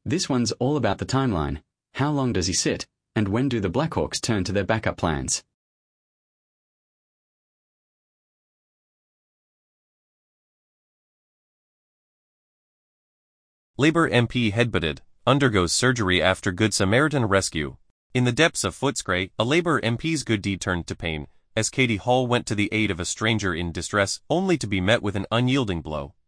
This one's all about the timeline. How long does he sit? And when do the Blackhawks turn to their backup plans? Labour MP headbutted, undergoes surgery after Good Samaritan rescue. In the depths of Footscray, a Labour MP's good deed turned to pain, as Katie Hall went to the aid of a stranger in distress, only to be met with an unyielding blow.